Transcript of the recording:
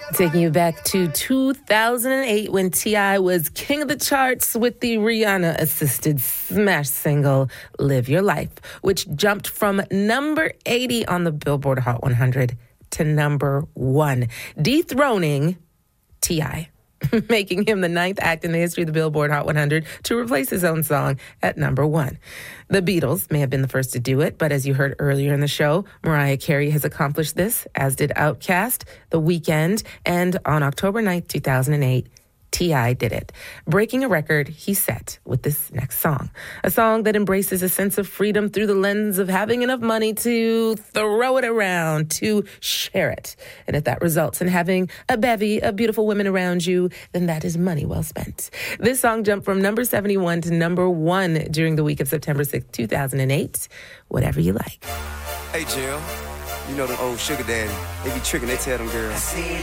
Taking you back to 2008 when T.I. was king of the charts with the Rihanna-assisted smash single, Live Your Life, which jumped from number 80 on the Billboard Hot 100 to number 1, dethroning T.I., making him the 9th act in the history of the Billboard Hot 100 to replace his own song at number 1. The Beatles may have been the first to do it, but as you heard earlier in the show, Mariah Carey has accomplished this, as did Outkast, The Weeknd, and on October 9th, 2008, T.I. did it, breaking a record he set with this next song. A song that embraces a sense of freedom through the lens of having enough money to throw it around, to share it. And if that results in having a bevy of beautiful women around you, then that is money well spent. This song jumped from number 71 to number 1 during the week of September 6th, 2008. Whatever you like. Hey, Jill, you know the old sugar daddy. They be tricking, they tell them girls.